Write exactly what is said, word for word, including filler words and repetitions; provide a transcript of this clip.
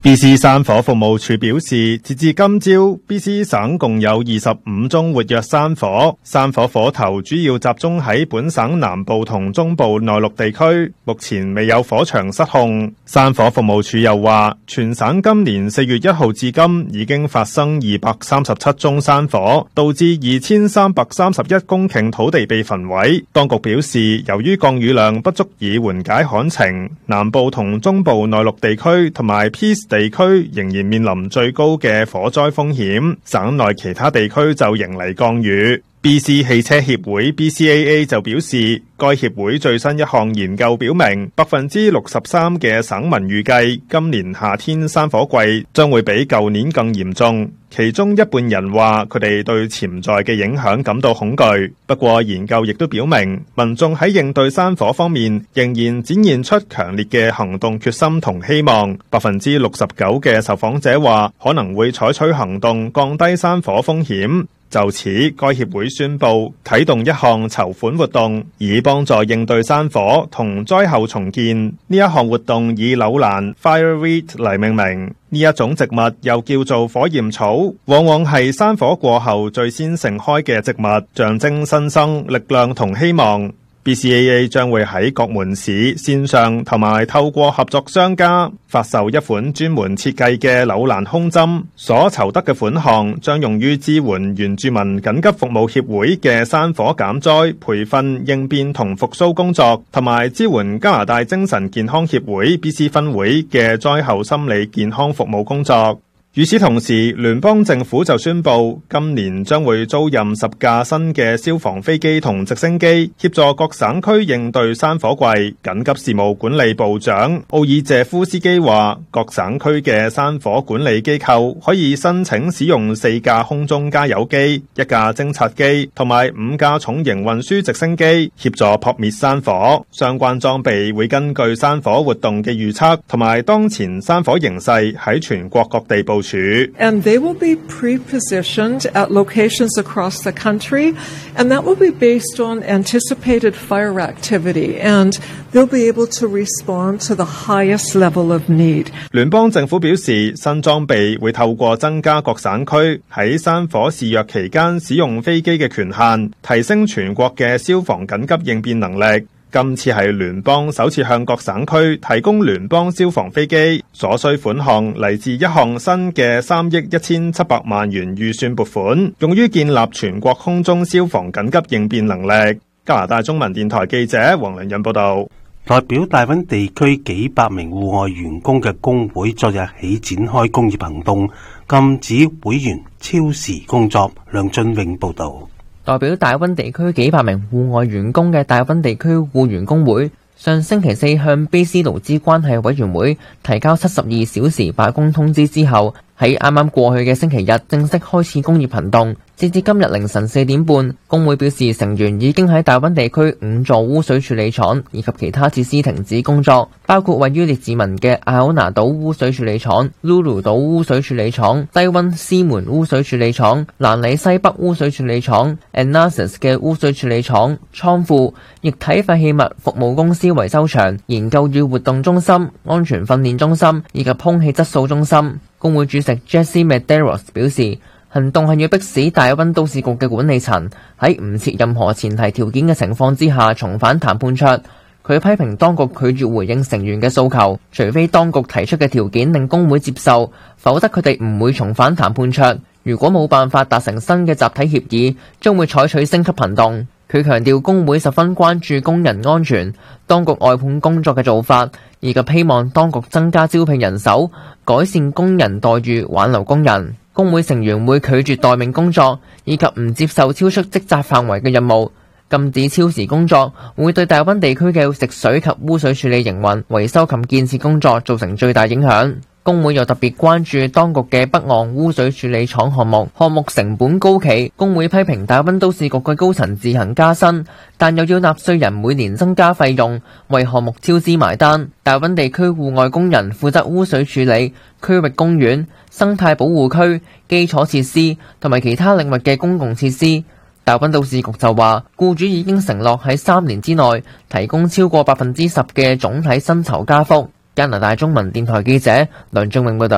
B C 山火服務處表示，截至今朝 B C 省共有二十五宗活躍山火，山火火頭主要集中喺本省南部同中部內陸地區，目前未有火場失控。山火服務處又話，全省今年四月一號至今已經發生二百三十七宗山火，導致二千三百三十一公頃土地被焚毀。當局表示，由於降雨量不足以緩解旱情，南部同中部內陸地區同埋 Peace地區仍然面臨最高嘅火災風險，省內其他地區就迎嚟降雨。B C 汽車協會 B C A A 就表示，該協會最新一項研究表明，百分之六十三嘅省民預計今年夏天山火季將會比舊年更嚴重，其中一半人話佢哋對潛在嘅影響感到恐懼。不過研究亦都表明，民眾喺應對山火方面仍然展現出強烈嘅行動決心同希望。百分之六十九嘅受訪者話可能會採取行動降低山火風險。就此，該協會宣布啟動一項籌款活動，以幫助應對山火同災後重建。呢一項活動以柳蘭 Fireweed 嚟命名。呢一種植物又叫做火焰草，往往係山火過後最先盛開嘅植物，象徵新生、力量同希望。B C A A 將會喺各門市、線上同埋透過合作商家發售一款專門設計嘅柳蘭胸針，所籌得嘅款項將用於支援原住民緊急服務協會嘅山火減災、培訓、應變同復甦工作，同埋支援加拿大精神健康協會 B C 分會嘅災後心理健康服務工作。與此同時，聯邦政府就宣布，今年將會租賃十架新嘅消防飛機同直升機，協助各省區應對山火季。緊急事務管理部長奧爾謝夫斯基話，各省區嘅山火管理機構可以申請使用四架空中加油機、一架偵察機同埋五架重型運輸直升機，協助撲滅山火。相關裝備會根據山火活動嘅預測同埋當前山火形勢喺全國各地部署。 And they will be pre-positioned at locations across the country, and that will be based on anticipated fire activity, and they'll be able to respond to the highest level of need. 聯邦政府表示，新裝備會透過增加各省區喺山火肆虐期間使用飛機嘅權限，提升全國嘅消防緊急應變能力。今次係聯邦首次向各省區提供聯邦消防飛機，所需款項嚟自一項新嘅三億一千七百萬元預算撥款，用於建立全國空中消防緊急應變能力。加拿大中文電台記者黃良潤報道。 代表大溫地區幾百名戶外員工嘅工會昨日起展開工業行動，禁止會員超時工作。梁俊永報道。 代表大溫地區幾百名戶外員工嘅大溫地區僱員工會上星期四向 B C 勞資關係委員會提交七十二小時罷工通知之後，喺啱啱過去嘅星期日正式開始工業行動。截至今日凌晨四點半，工會表示成員已經喺大溫地區五座污水處理廠以及其他設施停止工作，包括位於列治文嘅艾奧拿島污水處理廠、Lulu 島污水處理廠、低溫斯門污水處理廠、蘭里西北污水處理廠、Anasis 嘅污水處理廠、倉庫、液體廢棄物服務公司維修場、研究與活動中心、安全訓練中心以及空氣質素中心。工會主席 Jesse Medeiros 表示，行動係要迫使大溫都市局嘅管理層喺唔設任何前提條件嘅情況之下重返談判桌。佢批評當局拒絕回應成員嘅訴求，除非當局提出嘅條件令工會接受，否則佢哋唔會重返談判桌。如果冇辦法達成新嘅集體協議，將會採取升級行動。佢強調工會十分關注工人安全、當局外判工作嘅做法，以及希望當局增加招聘人手、改善工人待遇、挽留工人。工會成員會拒絕待命工作，以及唔接受超出職責範圍嘅任務。禁止超時工作會對大溫地區嘅食水及污水處理營運、維修及建設工作造成最大影響。工會又特別關注當局嘅北岸污水處理廠項目，項目成本高企。工會批評大溫都市局嘅高層自行加薪，但又要納稅人每年增加費用，為項目超支埋單。大溫地區戶外工人負責污水處理、區域公園、生態保護區、基礎設施同埋其他領域嘅公共設施。大溫都市局就話，僱主已經承諾喺三年之內提供超過百分之十嘅總體薪酬加幅。加拿大中文電台記者梁俊永報道。